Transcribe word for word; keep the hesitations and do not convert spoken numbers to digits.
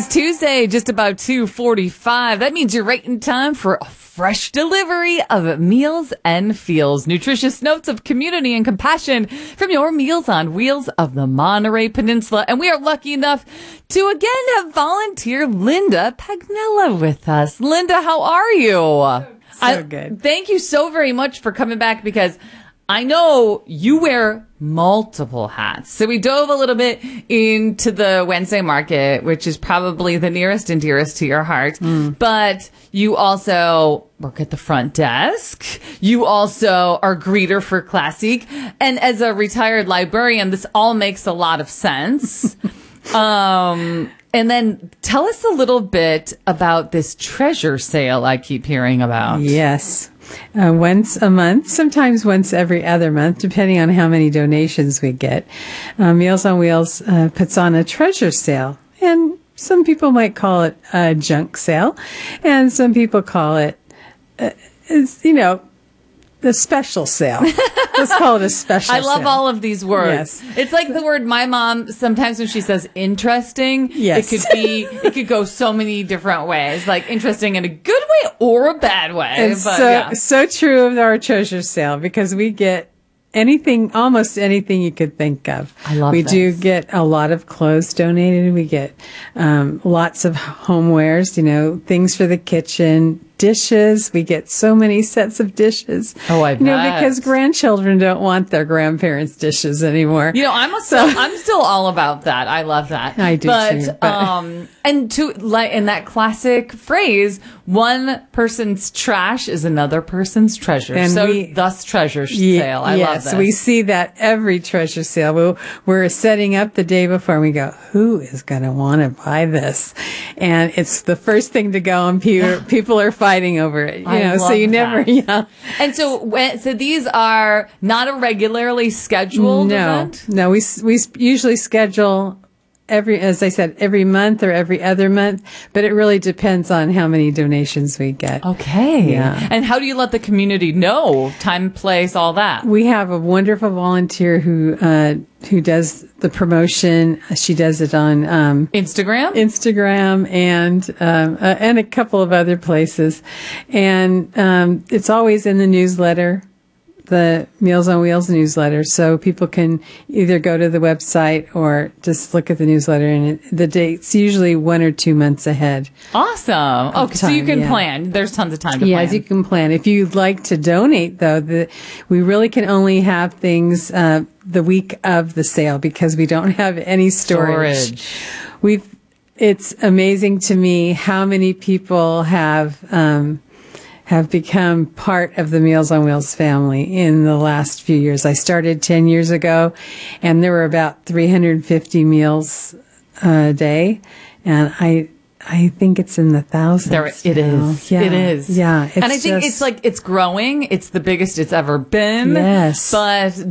is Tuesday, just about two forty-five. That means you're right in time for a fresh delivery of Meals and Feels. Nutritious notes of community and compassion from your Meals on Wheels of the Monterey Peninsula. And we are lucky enough to again have volunteer Linda Pagnella with us. Linda, how are you? So I, good. Thank you so very much for coming back, because I know you wear multiple hats. So we dove a little bit into the Wednesday market, which is probably the nearest and dearest to your heart. Mm. But you also work at the front desk. You also are greeter for Classique. And as a retired librarian, this all makes a lot of sense. um, and then tell us a little bit about this treasure sale I keep hearing about. Yes. Uh, once a month, sometimes once every other month, depending on how many donations we get. Uh, Meals on Wheels uh, puts on a treasure sale, and some people might call it a junk sale, and some people call it, uh, it's, you know, the special sale. Let's call it a special I love sale. all of these words. Yes. It's like the word my mom, sometimes when she says interesting, yes. it could be, it could go so many different ways, like interesting in a good way or a bad way. It's but, so, yeah. so true of our treasure sale, because we get anything, almost anything you could think of. I love We this. do get a lot of clothes donated. We get um, lots of homewares, you know, things for the kitchen, dishes. We get so many sets of dishes. Oh, I You know, bet. because grandchildren don't want their grandparents' dishes anymore. You know, I'm a, so, I'm still all about that. I love that. I do but, too, but- um, and to like in that classic phrase, one person's trash is another person's treasure. And so we- thus treasure Ye- sale. I yes, love this. we see that every treasure sale. We'll, we're setting up the day before, and we go, who is going to want to buy this? And it's the first thing to go, and people, people are fighting over it. You I know, so love you never, that. yeah. And so, when, so these are not a regularly scheduled No, event? no, we s- we s- usually schedule every, as I said, every month or every other month, but it really depends on how many donations we get. Okay. Yeah. And how do you let the community know? Time, place, all that. We have a wonderful volunteer who uh, who does the promotion. She does it on um, Instagram? Instagram and um, uh, and a couple of other places, and um, it's always in the newsletter, the Meals on Wheels newsletter, so people can either go to the website or just look at the newsletter, and it, the date's usually one or two months ahead. Awesome. Okay, so you time, can yeah. plan. There's tons of time to Yes, plan. you can plan. If you'd like to donate, though, the, we really can only have things uh, the week of the sale, because we don't have any storage. Storage. We've. It's amazing to me how many people have um, have become part of the Meals on Wheels family in the last few years. I started ten years ago, and there were about three hundred fifty meals a day, and I. I think it's in the thousands. There, it now. is. Yeah. It is. Yeah. It's and I think just- it's like, it's growing. It's the biggest it's ever been. Yes. But